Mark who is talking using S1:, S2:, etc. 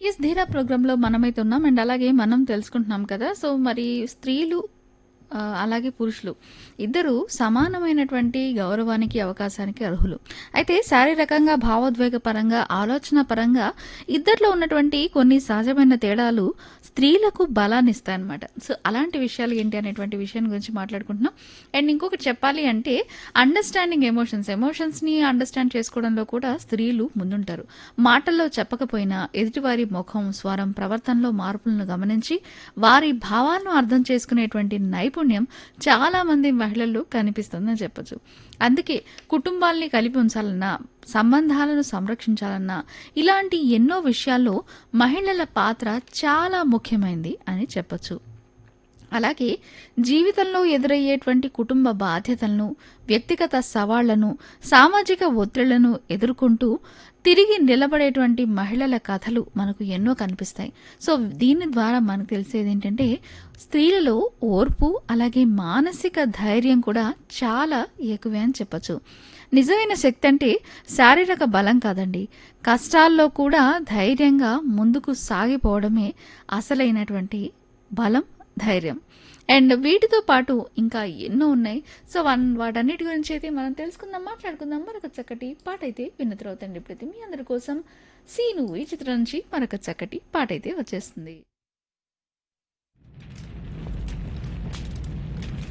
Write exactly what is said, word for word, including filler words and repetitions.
S1: Yes. 'ధీరా' ప్రోగ్రామ్‌లో మనమైతే ఉన్నాం. అండ్ అలాగే మనం తెలుసుకుంటున్నాం కదా! సో, మరి స్త్రీలు ఆహ్, అలాగే పురుషులు ఇద్దరూ సమానమైనటువంటి గౌరవానికి, అవకాశానికి అర్హులు. అయితే శారీరకంగా, భావోద్వేగ పరంగా, ఆలోచన పరంగా ఇద్దరిలో ఉన్నటువంటి కొన్ని సహజమైన తేడాలు స్త్రీలకు బలాన్నిస్తాయన్నమాట. సో, అలాంటి విషయాలు ఏంటి అనేటువంటి విషయం గురించి మాట్లాడుకుంటున్నాం. అండ్ ఇంకొకటి చెప్పాలి అంటే అండర్‌స్టాండింగ్ ఎమోషన్స్. ఎమోషన్స్‌ని అండర్‌స్టాండ్ చేసుకోవడంలో కూడా స్త్రీలు ముందుంటారు. మాటల్లో చెప్పకపోయినా ఎదుటివారి ముఖం, స్వరం, ప్రవర్తనలో మార్పులను గమనించి వారి భావాలను అర్థం చేసుకునేటువంటి నైపుణ్యం చాలా మంది మహిళల్లో కనిపిస్తుందని చెప్పొచ్చు. అందుకే కుటుంబాల్ని కలిపి ఉంచాలన్నా, సంబంధాలను సంరక్షించాలన్నా ఇలాంటి ఎన్నో విషయాల్లో మహిళల పాత్ర చాలా ముఖ్యమైంది అని చెప్పొచ్చు. అలాగే జీవితంలో ఎదురయ్యేటువంటి కుటుంబ బాధ్యతలను, వ్యక్తిగత సవాళ్లను, సామాజిక ఒత్తిళ్లను ఎదుర్కొంటూ తిరిగి నిలబడేటువంటి మహిళల కథలు మనకు ఎన్నో కనిపిస్తాయి. సో, దీని ద్వారా మనకు తెలిసేది ఏంటంటే స్త్రీలలో ఓర్పు, అలాగే మానసిక ధైర్యం కూడా చాలా ఎక్కువే అని చెప్పొచ్చు. నిజమైన శక్తి అంటే శారీరక బలం కాదండి. కష్టాల్లో కూడా ధైర్యంగా ముందుకు సాగిపోవడమే అసలైనటువంటి బలం, ధైర్యం. అండ్ వీటితో పాటు ఇంకా ఎన్నో ఉన్నాయి. సో, వన్ వాటన్నిటి గురించి అయితే మనం తెలుసుకుందాం, మాట్లాడుకుందాం. మరొక చక్కటి పాట అయితే విన్న తర్వాత అండి ఇప్పుడైతే మీ అందరి కోసం 'సీను' ఈ చిత్రం నుంచి మరొక చక్కటి పాట అయితే వచ్చేస్తుంది.